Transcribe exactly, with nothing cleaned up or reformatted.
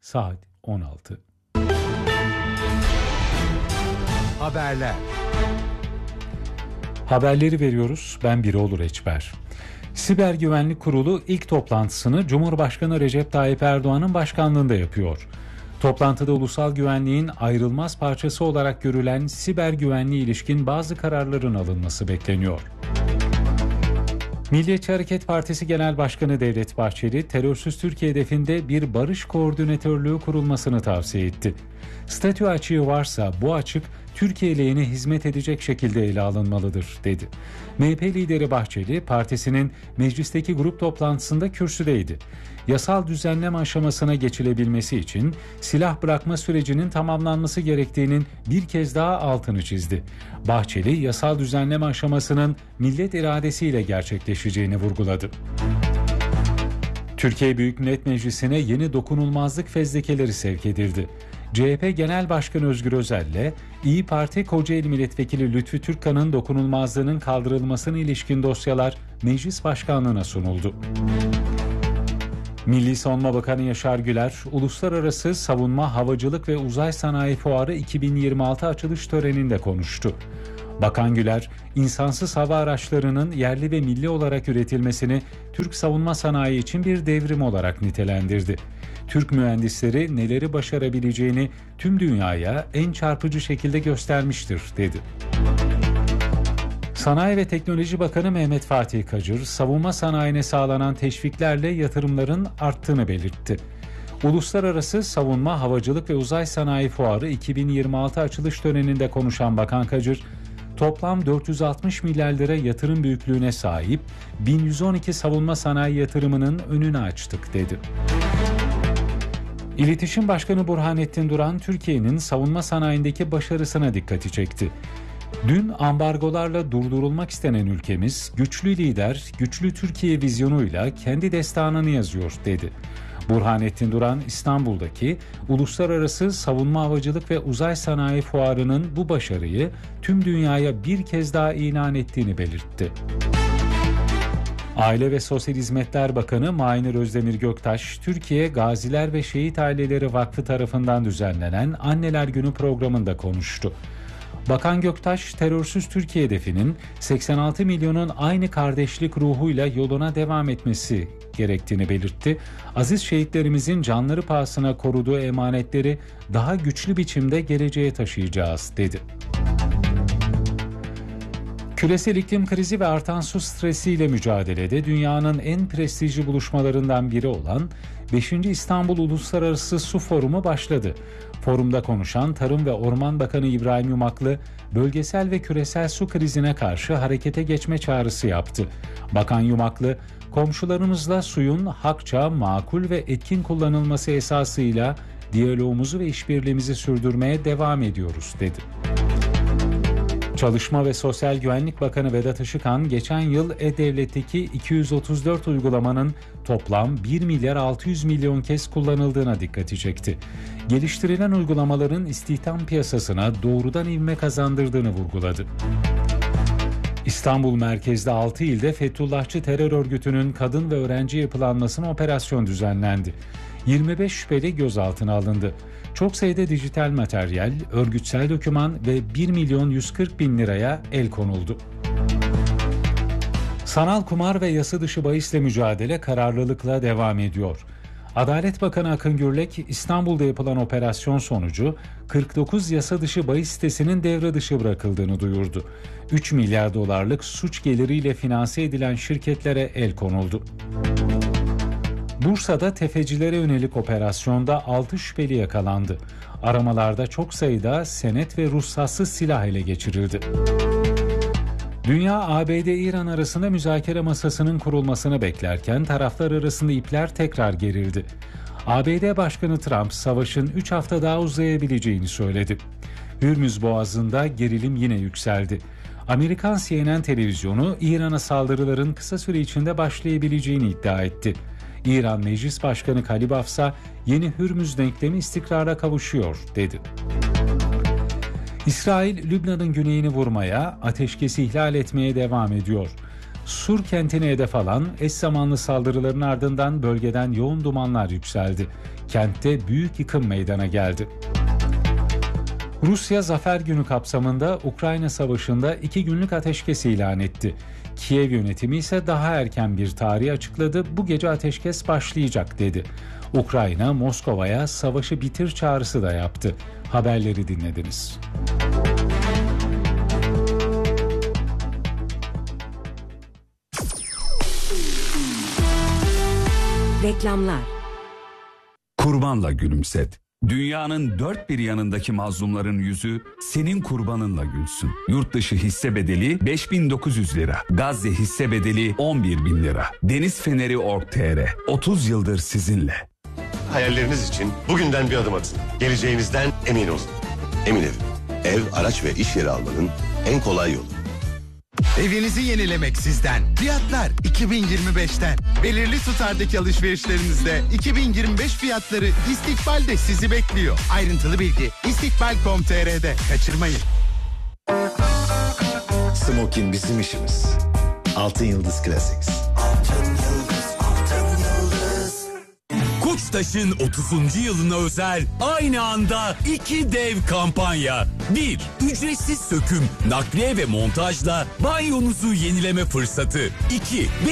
saat on altı. Haberler. Haberleri veriyoruz. Ben Birol Reçber. Siber Güvenlik Kurulu ilk toplantısını Cumhurbaşkanı Recep Tayyip Erdoğan'ın başkanlığında yapıyor. Toplantıda ulusal güvenliğin ayrılmaz parçası olarak görülen siber güvenliğe ilişkin bazı kararların alınması bekleniyor. Milliyetçi Hareket Partisi Genel Başkanı Devlet Bahçeli, terörsüz Türkiye hedefinde bir barış koordinatörlüğü kurulmasını tavsiye etti. Statü açığı varsa bu açık Türkiye lehine hizmet edecek şekilde ele alınmalıdır, dedi. M H P lideri Bahçeli, partisinin meclisteki grup toplantısında kürsüdeydi. Yasal düzenleme aşamasına geçilebilmesi için silah bırakma sürecinin tamamlanması gerektiğinin bir kez daha altını çizdi. Bahçeli, yasal düzenleme aşamasının millet iradesiyle gerçekleşeceğini vurguladı. Türkiye Büyük Millet Meclisi'ne yeni dokunulmazlık fezlekeleri sevk edildi. C H P Genel Başkanı Özgür Özel ile İYİ Parti Kocaeli Milletvekili Lütfü Türkkan'ın dokunulmazlığının kaldırılmasına ilişkin dosyalar Meclis Başkanlığı'na sunuldu. Milli Savunma Bakanı Yaşar Güler, Uluslararası Savunma, Havacılık ve Uzay Sanayi Fuarı iki bin yirmi altı açılış töreninde konuştu. Bakan Güler, insansız hava araçlarının yerli ve milli olarak üretilmesini Türk savunma sanayi için bir devrim olarak nitelendirdi. Türk mühendisleri neleri başarabileceğini tüm dünyaya en çarpıcı şekilde göstermiştir, dedi. Sanayi ve Teknoloji Bakanı Mehmet Fatih Kacır, savunma sanayine sağlanan teşviklerle yatırımların arttığını belirtti. Uluslararası Savunma, Havacılık ve Uzay Sanayi Fuarı iki bin yirmi altı açılış töreninde konuşan Bakan Kacır, toplam dört yüz altmış milyar lira yatırım büyüklüğüne sahip bin yüz on iki savunma sanayi yatırımının önünü açtık, dedi. İletişim Başkanı Burhanettin Duran, Türkiye'nin savunma sanayindeki başarısına dikkati çekti. Dün ambargolarla durdurulmak istenen ülkemiz, güçlü lider, güçlü Türkiye vizyonuyla kendi destanını yazıyor, dedi. Burhanettin Duran, İstanbul'daki Uluslararası Savunma Havacılık ve Uzay Sanayi Fuarı'nın bu başarıyı tüm dünyaya bir kez daha ilan ettiğini belirtti. Aile ve Sosyal Hizmetler Bakanı Mahinur Özdemir Göktaş, Türkiye Gaziler ve Şehit Aileleri Vakfı tarafından düzenlenen Anneler Günü programında konuştu. Bakan Göktaş, terörsüz Türkiye hedefinin seksen altı milyonun aynı kardeşlik ruhuyla yoluna devam etmesi gerektiğini belirtti. Aziz şehitlerimizin canları pahasına koruduğu emanetleri daha güçlü biçimde geleceğe taşıyacağız, dedi. Küresel iklim krizi ve artan su stresiyle mücadelede dünyanın en prestijli buluşmalarından biri olan beşinci İstanbul Uluslararası Su Forumu başladı. Forumda konuşan Tarım ve Orman Bakanı İbrahim Yumaklı, bölgesel ve küresel su krizine karşı harekete geçme çağrısı yaptı. Bakan Yumaklı, komşularımızla suyun hakça, makul ve etkin kullanılması esasıyla diyalogumuzu ve işbirliğimizi sürdürmeye devam ediyoruz, dedi. Çalışma ve Sosyal Güvenlik Bakanı Vedat Işıkhan, geçen yıl E-Devlet'teki iki yüz otuz dört uygulamanın toplam bir milyar altı yüz milyon kez kullanıldığına dikkati çekti. Geliştirilen uygulamaların istihdam piyasasına doğrudan ivme kazandırdığını vurguladı. İstanbul merkezde altı ilde Fethullahçı terör örgütünün kadın ve öğrenci yapılanmasına operasyon düzenlendi. yirmi beş şüpheli gözaltına alındı. Çok sayıda dijital materyal, örgütsel doküman ve bir milyon yüz kırk bin liraya el konuldu. Sanal kumar ve yasa dışı bahisle mücadele kararlılıkla devam ediyor. Adalet Bakanı Akın Gürlek, İstanbul'da yapılan operasyon sonucu kırk dokuz yasa dışı bahis sitesinin devre dışı bırakıldığını duyurdu. üç milyar dolarlık suç geliriyle finanse edilen şirketlere el konuldu. Bursa'da tefecilere yönelik operasyonda altı şüpheli yakalandı. Aramalarda çok sayıda senet ve ruhsatsız silah ele geçirildi. Dünya, A B D-İran arasında müzakere masasının kurulmasını beklerken taraflar arasında ipler tekrar gerildi. A B D Başkanı Trump, savaşın üç hafta daha uzayabileceğini söyledi. Hürmüz Boğazı'nda gerilim yine yükseldi. Amerikan C N N televizyonu, İran'a saldırıların kısa süre içinde başlayabileceğini iddia etti. İran Meclis Başkanı Kalibafsa, yeni Hürmüz denklemi istikrara kavuşuyor, dedi. İsrail, Lübnan'ın güneyini vurmaya, ateşkesi ihlal etmeye devam ediyor. Sur kentini hedef alan eş zamanlı saldırıların ardından bölgeden yoğun dumanlar yükseldi. Kentte büyük yıkım meydana geldi. Rusya Zafer Günü kapsamında Ukrayna Savaşı'nda iki günlük ateşkes ilan etti. Kiev yönetimi ise daha erken bir tarih açıkladı. Bu gece ateşkes başlayacak dedi. Ukrayna, Moskova'ya savaşı bitir çağrısı da yaptı. Haberleri dinlediniz. Reklamlar. Kurbanla gülümset. Dünyanın dört bir yanındaki mazlumların yüzü senin kurbanınla gülsün. Yurt dışı hisse bedeli beş bin dokuz yüz lira. Gazze hisse bedeli on bir bin lira. Deniz Feneri nokta org nokta tr otuz yıldır sizinle. Hayalleriniz için bugünden bir adım atın. Geleceğinizden emin olun. Emin Ev. Ev, araç ve iş yeri almanın en kolay yolu. Evinizi yenilemek sizden. Fiyatlar iki bin yirmi beşten. Belirli tutardaki alışverişlerinizde iki bin yirmi beş fiyatları İstikbal'de sizi bekliyor. Ayrıntılı bilgi istikbal nokta com nokta tr'de. Kaçırmayın. Smokin bizim işimiz. Altın Yıldız Classics. Koçtaş'ın otuzuncu yılına özel aynı anda iki dev kampanya. bir. Ücretsiz söküm, nakliye ve montajla banyonuzu yenileme fırsatı. iki.